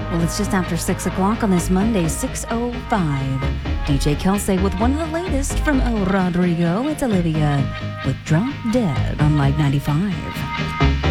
Well, it's just after 6 o'clock on this Monday, 6:05. DJ Kelsey with one of the latest from El Rodrigo. It's Olivia with Drop Dead on Live 95.